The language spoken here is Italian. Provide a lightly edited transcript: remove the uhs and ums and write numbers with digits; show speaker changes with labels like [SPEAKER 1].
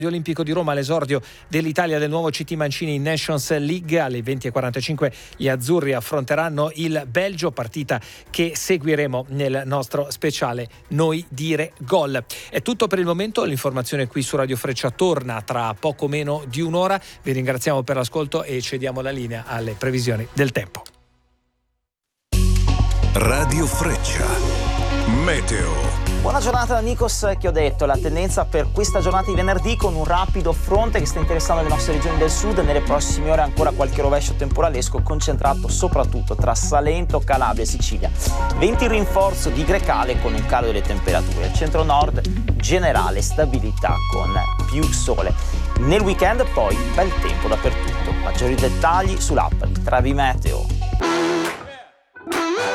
[SPEAKER 1] Olimpico di Roma, l'esordio dell'Italia del nuovo CT Mancini in Nations League. Alle 20:45 gli azzurri affronteranno il Belgio, partita che seguiremo nel nostro speciale Noi Dire Gol. È tutto per il momento, l'informazione qui su Radio Freccia torna tra poco meno di un'ora. Vi ringraziamo per l'ascolto e cediamo la linea alle previsioni del tempo.
[SPEAKER 2] Radio Freccia Meteo.
[SPEAKER 3] Buona giornata da Nikos Chiodetto. La tendenza per questa giornata di venerdì, con un rapido fronte che sta interessando le nostre regioni del sud. Nelle prossime ore ancora qualche rovescio temporalesco concentrato soprattutto tra Salento, Calabria e Sicilia. Venti in rinforzo di Grecale con un calo delle temperature. Il centro-nord generale stabilità con più sole. Nel weekend poi bel tempo dappertutto. Maggiori dettagli sull'app di Trevi Meteo.